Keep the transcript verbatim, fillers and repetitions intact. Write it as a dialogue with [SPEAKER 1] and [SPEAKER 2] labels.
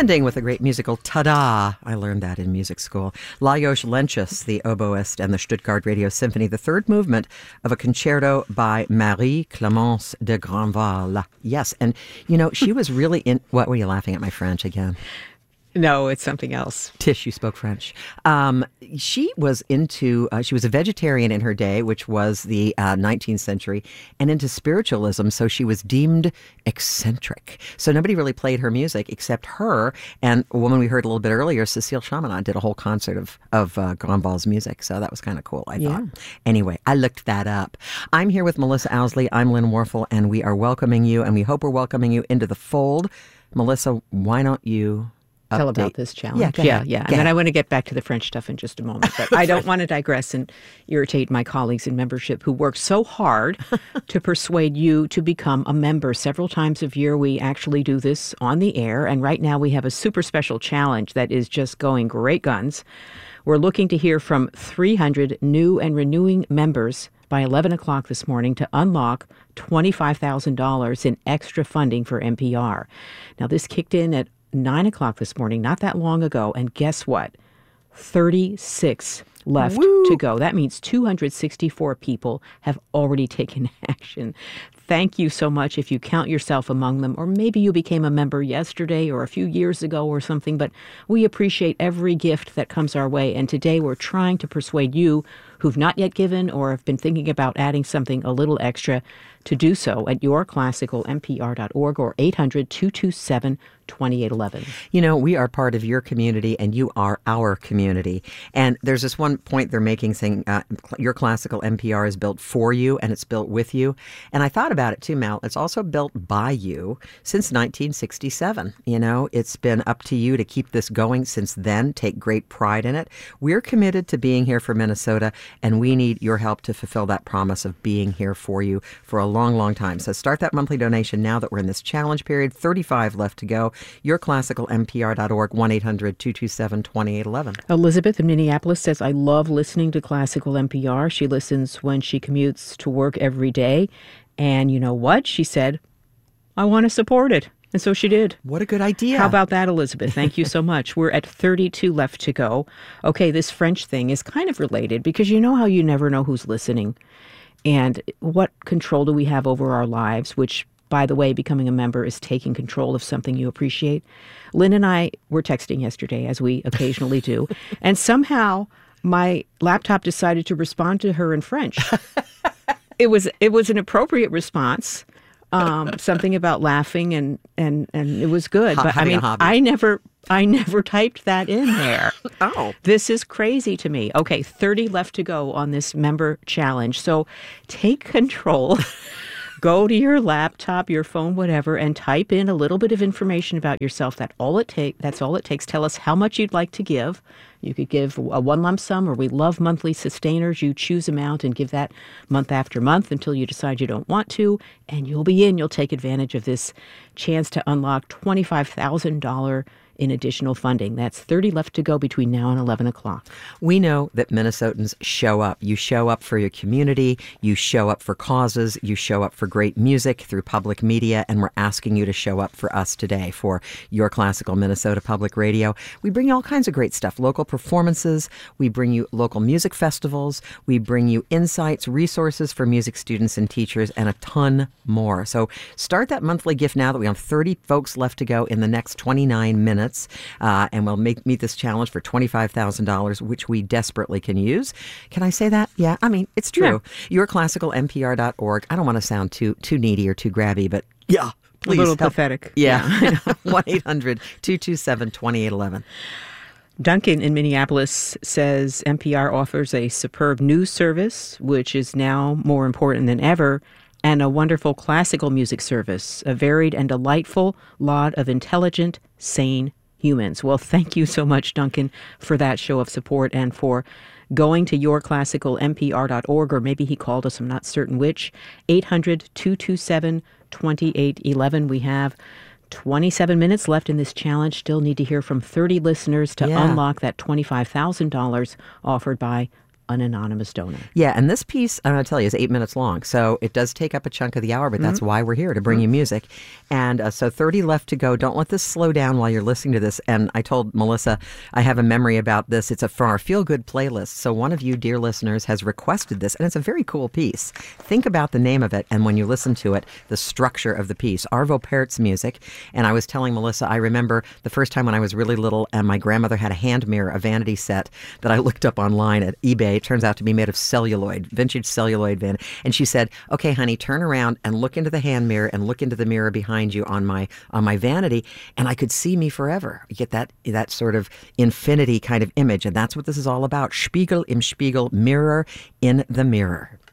[SPEAKER 1] ending with a great musical ta-da. I learned that in music school. Lajos Lenčas, the oboist, and the Stuttgart Radio Symphony, the third movement of a concerto by Marie-Clémence de Grandval. Yes, and, you know, she was really in... What were you laughing at my French again?
[SPEAKER 2] No, it's something else.
[SPEAKER 1] Tish, you spoke French. Um, she was into, uh, she was a vegetarian in her day, which was the uh, nineteenth century, and into spiritualism, so she was deemed eccentric. So nobody really played her music except her, and a woman we heard a little bit earlier, Cécile Chaminade, did a whole concert of, of uh, Grandval's music, so that was kind of cool, I
[SPEAKER 2] yeah.
[SPEAKER 1] thought. Anyway, I looked that up. I'm here with Melissa Owsley. I'm Lynn Warfel, and we are welcoming you, and we hope we're welcoming you into the fold. Melissa, why don't you...
[SPEAKER 2] Tell
[SPEAKER 1] update.
[SPEAKER 2] about this challenge.
[SPEAKER 1] Yeah, go
[SPEAKER 2] yeah,
[SPEAKER 1] ahead.
[SPEAKER 2] yeah.
[SPEAKER 1] Go
[SPEAKER 2] And then
[SPEAKER 1] ahead.
[SPEAKER 2] I want to get back to the French stuff in just a moment. But I don't want to digress and irritate my colleagues in membership who work so hard to persuade you to become a member. Several times a year, we actually do this on the air. And right now, we have a super special challenge that is just going great guns. We're looking to hear from three hundred new and renewing members by eleven o'clock this morning to unlock twenty-five thousand dollars in extra funding for N P R. Now, this kicked in at nine o'clock this morning, not that long ago. And guess what? thirty-six left
[SPEAKER 1] Woo.
[SPEAKER 2] to go. That means two hundred sixty-four people have already taken action. Thank you so much if you count yourself among them, or maybe you became a member yesterday or a few years ago or something, but we appreciate every gift that comes our way. And today we're trying to persuade you who've not yet given or have been thinking about adding something a little extra to do so at your classical n p r dot org or eight hundred, two two seven, two eight one one.
[SPEAKER 1] You know, we are part of your community and you are our community. And there's this one point they're making saying uh, your classical N P R is built for you and it's built with you. And I thought about it too, Mal. It's also built by you since nineteen sixty-seven. You know, it's been up to you to keep this going since then. Take great pride in it. We're committed to being here for Minnesota, and we need your help to fulfill that promise of being here for you for a long, long time. So start that monthly donation now that we're in this challenge period. thirty-five left to go. your classical n p r dot org, one eight hundred, two two seven, two eight one one.
[SPEAKER 2] Elizabeth in Minneapolis says, I love listening to classical N P R. She listens when she commutes to work every day. And you know what? She said, I want to support it. And so she did.
[SPEAKER 1] What a good idea.
[SPEAKER 2] How about that, Elizabeth? Thank you so much. We're at thirty-two left to go. Okay, this French thing is kind of related because you know how you never know who's listening. And what control do we have over our lives, which, by the way, becoming a member is taking control of something you appreciate. Lynn and I were texting yesterday, as we occasionally do, and somehow my laptop decided to respond to her in French. It was it was an appropriate response. Um, something about laughing and, and, and it was good. But I mean, I never I never typed that in there.
[SPEAKER 1] Oh.
[SPEAKER 2] This is crazy to me. Okay, thirty left to go on this member challenge. So take control. Go to your laptop, your phone, whatever, and type in a little bit of information about yourself. That all it take, that's all it takes. Tell us how much you'd like to give. You could give a one lump sum, or we love monthly sustainers. You choose amount and give that month after month until you decide you don't want to, and you'll be in. You'll take advantage of this chance to unlock twenty-five thousand dollars in additional funding. That's thirty left to go between now and eleven o'clock.
[SPEAKER 1] We know that Minnesotans show up. You show up for your community. You show up for causes. You show up for great music through public media. And we're asking you to show up for us today for Your Classical Minnesota Public Radio. We bring you all kinds of great stuff. Local performances. We bring you local music festivals. We bring you insights, resources for music students and teachers, and a ton more. So start that monthly gift now that we have thirty folks left to go in the next twenty-nine minutes. Uh, and we'll make, meet this challenge for twenty-five thousand dollars, which we desperately can use. Can I say that? Yeah, I mean, it's true. Yeah. your classical n p r dot org. I don't want to sound too too needy or too grabby, but yeah, please.
[SPEAKER 2] A little
[SPEAKER 1] help.
[SPEAKER 2] pathetic.
[SPEAKER 1] Yeah. one eight hundred, two two seven, two eight one one.
[SPEAKER 2] Duncan in Minneapolis says N P R offers a superb news service, which is now more important than ever, and a wonderful classical music service, a varied and delightful lot of intelligent, sane humans. Well, thank you so much, Duncan, for that show of support and for going to your classical n p r dot org, or maybe he called us, I'm not certain which, eight hundred, two two seven, two eight one one. We have twenty-seven minutes left in this challenge. Still need to hear from thirty listeners to
[SPEAKER 1] yeah.
[SPEAKER 2] unlock that twenty-five thousand dollars offered by an anonymous donor.
[SPEAKER 1] Yeah, and this piece, I'm going to tell you, is eight minutes long. So it does take up a chunk of the hour, but that's
[SPEAKER 2] Mm-hmm.
[SPEAKER 1] why we're here, to bring
[SPEAKER 2] Mm-hmm.
[SPEAKER 1] you music. And uh, so thirty left to go. Don't let this slow down while you're listening to this. And I told Melissa, I have a memory about this. It's a, for our Feel Good playlist. So one of you, dear listeners, has requested this, and it's a very cool piece. Think about the name of it, and when you listen to it, the structure of the piece. Arvo Pärt's music. And I was telling Melissa, I remember the first time when I was really little, and my grandmother had a hand mirror, a vanity set that I looked up online at eBay. It turns out to be made of celluloid, vintage celluloid van. And she said, okay, honey, turn around and look into the hand mirror and look into the mirror behind you on my on my vanity. And I could see me forever. You get that that sort of infinity kind of image. And that's what this is all about. Spiegel im Spiegel, mirror in the mirror.